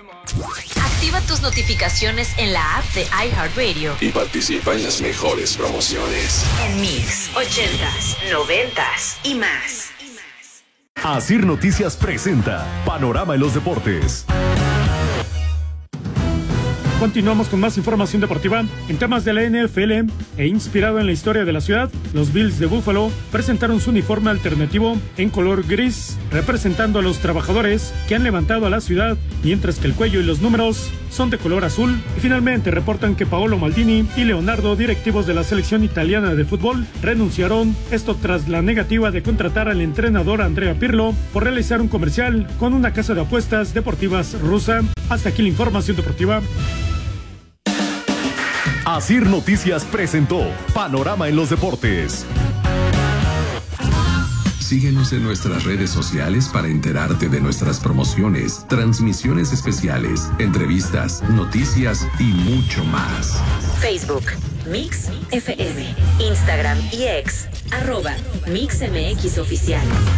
Activa tus notificaciones en la app de iHeartRadio y participa en las mejores promociones. en Mix 80s, 90s y más. Asir Noticias presenta Panorama en los Deportes. Continuamos con más información deportiva. En temas de la NFL e inspirado en la historia de la ciudad, los Bills de Buffalo presentaron su uniforme alternativo en color gris, representando a los trabajadores que han levantado a la ciudad, mientras que el cuello y los números son de color azul. Y finalmente reportan que Paolo Maldini y Leonardo, directivos de la selección italiana de fútbol, renunciaron, esto tras la negativa de contratar al entrenador Andrea Pirlo por realizar un comercial con una casa de apuestas deportivas rusa. Hasta aquí la información deportiva. Asir Noticias presentó Panorama en los Deportes. Síguenos en nuestras redes sociales para enterarte de nuestras promociones, transmisiones especiales, entrevistas, noticias y mucho más. Facebook, Mix FM, Instagram y X, @MixMX Oficial.